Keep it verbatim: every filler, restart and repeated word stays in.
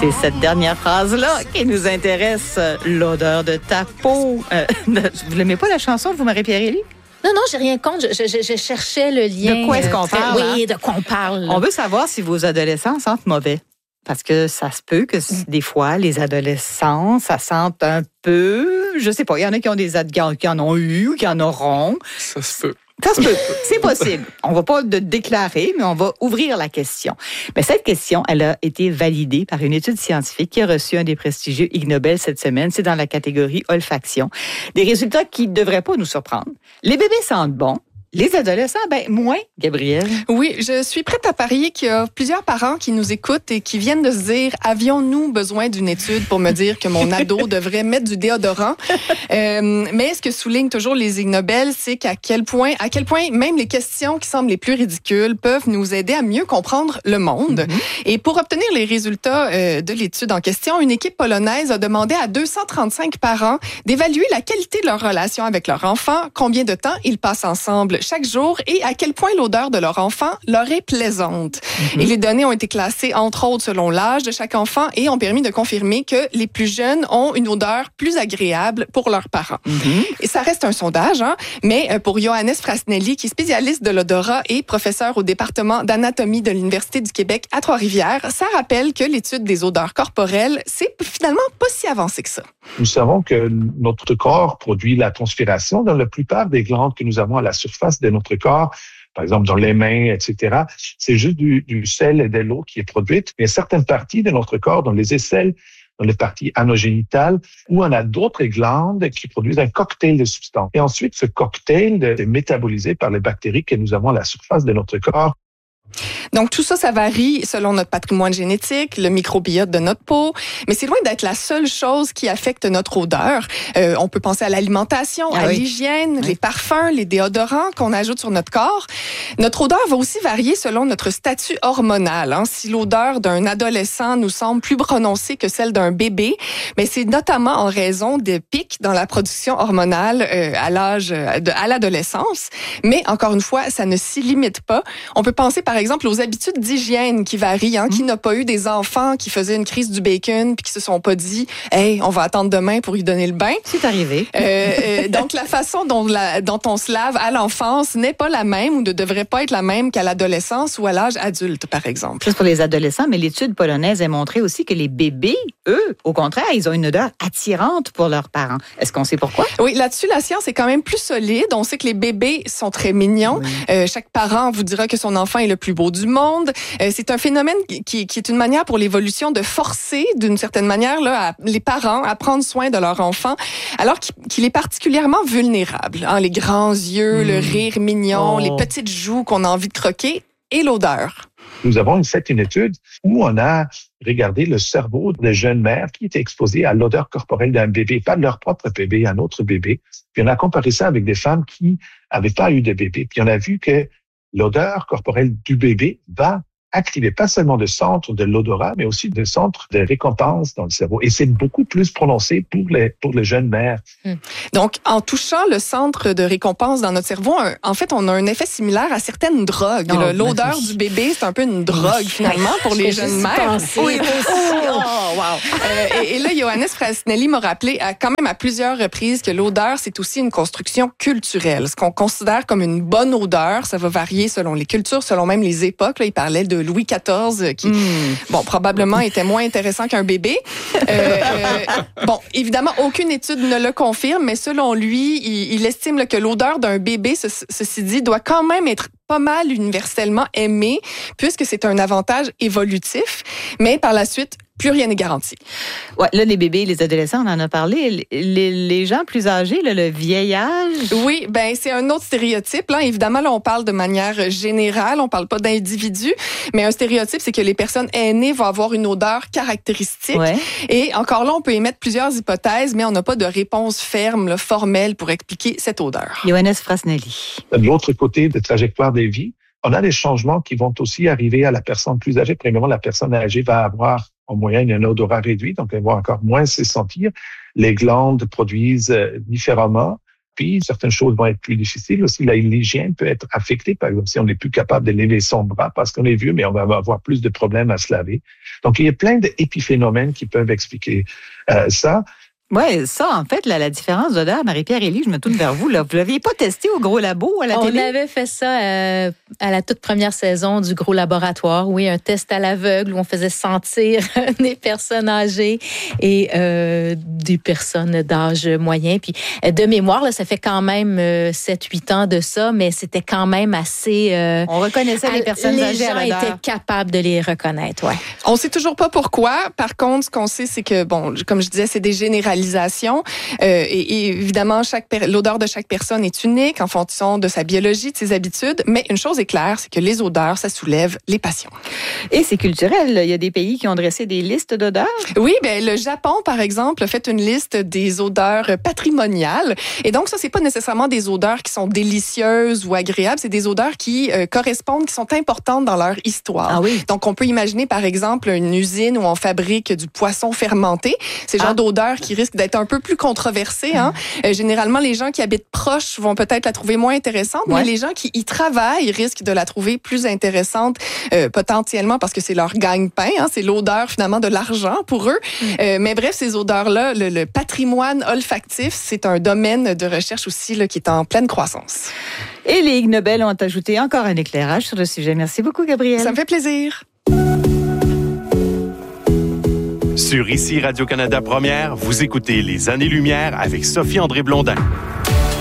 c'est cette dernière phrase-là qui nous intéresse, l'odeur de ta peau. Euh, vous n'aimez pas la chanson, vous, Marie-Pierre-Élie? Non, non, j'ai rien contre. Je, je, je cherchais le lien. De quoi est-ce qu'on parle? Oui, hein? de quoi on parle. On veut savoir si vos adolescents sentent mauvais. Parce que ça se peut que mm. des fois, les adolescents, ça sente un peu... Je sais pas, il y en a qui ont des ad... qui en ont eu ou qui en auront. Ça se peut. Ça se peut, c'est possible. On va pas de déclarer, mais on va ouvrir la question. Mais cette question, elle a été validée par une étude scientifique qui a reçu un des prestigieux Ig Nobel cette semaine. C'est dans la catégorie olfaction. Des résultats qui ne devraient pas nous surprendre. Les bébés sentent bon. Les adolescents, ben moins, Gabrielle. Oui, je suis prête à parier qu'il y a plusieurs parents qui nous écoutent et qui viennent de se dire, avions-nous besoin d'une étude pour me dire que mon ado devrait mettre du déodorant? Euh, mais ce que soulignent toujours les Ig Nobel, c'est qu'à quel point, à quel point même les questions qui semblent les plus ridicules peuvent nous aider à mieux comprendre le monde. Mm-hmm. Et pour obtenir les résultats euh, de l'étude en question, une équipe polonaise a demandé à deux cent trente-cinq parents d'évaluer la qualité de leur relation avec leur enfant, combien de temps ils passent ensemble chaque jour et à quel point l'odeur de leur enfant leur est plaisante. Mm-hmm. Et les données ont été classées, entre autres, selon l'âge de chaque enfant et ont permis de confirmer que les plus jeunes ont une odeur plus agréable pour leurs parents. Mm-hmm. Et ça reste un sondage, hein, mais pour Johannes Frasnelli, qui est spécialiste de l'odorat et professeur au département d'anatomie de l'Université du Québec à Trois-Rivières, ça rappelle que l'étude des odeurs corporelles, c'est finalement pas si avancé que ça. Nous savons que notre corps produit la transpiration dans la plupart des glandes que nous avons à la surface de notre corps, par exemple dans les mains, et cetera. C'est juste du, du sel et de l'eau qui est produite. Mais il y a certaines parties de notre corps, dans les aisselles, dans les parties anogénitales, où on a d'autres glandes qui produisent un cocktail de substances. Et ensuite, ce cocktail est métabolisé par les bactéries que nous avons à la surface de notre corps. Donc, tout ça, ça varie selon notre patrimoine génétique, le microbiote de notre peau, mais c'est loin d'être la seule chose qui affecte notre odeur. Euh, on peut penser à l'alimentation, ah à oui. l'hygiène, oui. les parfums, les déodorants qu'on ajoute sur notre corps. Notre odeur va aussi varier selon notre statut hormonal. Hein. Si l'odeur d'un adolescent nous semble plus prononcée que celle d'un bébé, mais c'est notamment en raison des pics dans la production hormonale euh, à l'âge, de, à l'adolescence. Mais encore une fois, ça ne s'y limite pas. On peut penser, par exemple, aux habitudes d'hygiène qui varient. Hein? Mmh. Qui n'a pas eu des enfants qui faisaient une crise du bacon puis qui se sont pas dit « Hey, on va attendre demain pour lui donner le bain ». C'est arrivé. Euh, euh, donc, la façon dont, la, dont on se lave à l'enfance n'est pas la même ou ne devrait pas être la même qu'à l'adolescence ou à l'âge adulte, par exemple. Juste pour les adolescents, mais l'étude polonaise a montré aussi que les bébés, eux, au contraire, ils ont une odeur attirante pour leurs parents. Est-ce qu'on sait pourquoi? Oui, là-dessus, la science est quand même plus solide. On sait que les bébés sont très mignons. Oui. Euh, chaque parent vous dira que son enfant est le plus beau du monde. Euh, c'est un phénomène qui, qui est une manière pour l'évolution de forcer, d'une certaine manière, là, à, les parents à prendre soin de leur enfant, alors qu'il, qu'il est particulièrement vulnérable. Hein, les grands yeux, mmh. le rire mignon, oh. les petites joues qu'on a envie de croquer et l'odeur. Nous avons fait une étude où on a regardé le cerveau de jeunes mères qui étaient exposées à l'odeur corporelle d'un bébé, pas de leur propre bébé, un autre bébé. Puis on a comparé ça avec des femmes qui n'avaient pas eu de bébé. Puis on a vu que l'odeur corporelle du bébé va activer pas seulement le centre de l'odorat, mais aussi le centre de récompense dans le cerveau. Et c'est beaucoup plus prononcé pour les, pour les jeunes mères. Hum. Donc, en touchant le centre de récompense dans notre cerveau, un, en fait, on a un effet similaire à certaines drogues. Oh, là, l'odeur du bébé, c'est un peu une drogue, finalement, pour les jeunes mères. Oui, aussi. Oh, wow. Euh, et, et là, Johannes Frasnelli m'a rappelé à, quand même à plusieurs reprises que l'odeur, c'est aussi une construction culturelle. Ce qu'on considère comme une bonne odeur, ça va varier selon les cultures, selon même les époques. Là, il parlait de Louis quatorze, qui, mm. bon, probablement était moins intéressant qu'un bébé. Euh, euh, bon, évidemment, aucune étude ne le confirme, mais selon lui, il, il estime là, que l'odeur d'un bébé, ce, ceci dit, doit quand même être pas mal universellement aimée, puisque c'est un avantage évolutif. Mais par la suite, plus rien n'est garanti. Ouais, là, les bébés, les adolescents, on en a parlé. Les, les gens plus âgés, là, le vieillage. Oui, ben c'est un autre stéréotype. Là, évidemment, là, on parle de manière générale, on parle pas d'individus, mais un stéréotype, c'est que les personnes aînées vont avoir une odeur caractéristique. Ouais. Et encore là, on peut émettre plusieurs hypothèses, mais on n'a pas de réponse ferme, là, formelle pour expliquer cette odeur. Johannes Frasnelli. De l'autre côté de trajectoire des vies, on a des changements qui vont aussi arriver à la personne plus âgée. Premièrement, la personne âgée va avoir en moyenne un odorat réduit, donc elle va encore moins se sentir. Les glandes produisent différemment Puis, certaines choses vont être plus difficiles aussi. Là, l'hygiène peut être affectée. Par exemple, si on n'est plus capable de lever son bras parce qu'on est vieux, mais on va avoir plus de problèmes à se laver. Donc, il y a plein d'épiphénomènes qui peuvent expliquer euh, ça. Oui, ça, en fait, là, la différence d'odeur, Marie-Pierre Élie, je me tourne vers vous. Là. Vous l'aviez pas testé au gros labo à la On télé? On avait fait ça euh, à la toute première saison du gros laboratoire. Oui, un test à l'aveugle où on faisait sentir des personnes âgées et euh, des personnes d'âge moyen. Puis de mémoire, là, ça fait quand même euh, sept huit ans de ça, mais c'était quand même assez... Euh, on reconnaissait les personnes les âgées à Les gens l'odeur. étaient capables de les reconnaître, ouais. On sait toujours pas pourquoi. Par contre, ce qu'on sait, c'est que, bon, comme je disais, c'est des généralisations. Euh, et, et évidemment, chaque per- l'odeur de chaque personne est unique en fonction de sa biologie, de ses habitudes. Mais une chose est claire, c'est que les odeurs, ça soulève les passions. Et c'est culturel. Il y a des pays qui ont dressé des listes d'odeurs. Oui, ben le Japon, par exemple, a fait une liste des odeurs patrimoniales. Et donc, ça, c'est pas nécessairement des odeurs qui sont délicieuses ou agréables. C'est des odeurs qui euh, correspondent, qui sont importantes dans leur histoire. Ah oui. Donc, on peut imaginer, par exemple, une usine où on fabrique du poisson fermenté. C'est le genre Ah. d'odeur qui risque d'être un peu plus controversée. Hein? Euh, généralement, les gens qui habitent proches vont peut-être la trouver moins intéressante, Ouais. mais les gens qui y travaillent risquent de la trouver plus intéressante euh, potentiellement parce que c'est leur gagne-pain. Hein? C'est l'odeur, finalement, de l'argent pour eux. Mm. Euh, mais bref, ces odeurs-là, le, le patrimoine olfactif, c'est un domaine de recherche aussi là, qui est en pleine croissance. Et les Ig Nobel ont ajouté encore un éclairage sur le sujet. Merci beaucoup, Gabrielle. Ça me fait plaisir. Sur Ici Radio-Canada Première, vous écoutez Les Années-Lumière avec Sophie-André Blondin.